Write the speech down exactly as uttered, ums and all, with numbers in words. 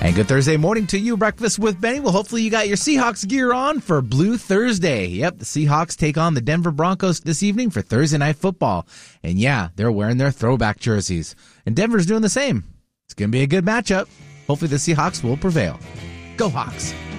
And good Thursday morning to you. Breakfast with Benny. Well, hopefully you got your Seahawks gear on for Blue Thursday. Yep, the Seahawks take on the Denver Broncos this evening for Thursday Night Football. And yeah, they're wearing their throwback jerseys. And Denver's doing the same. It's going to be a good matchup. Hopefully the Seahawks will prevail. Go Hawks.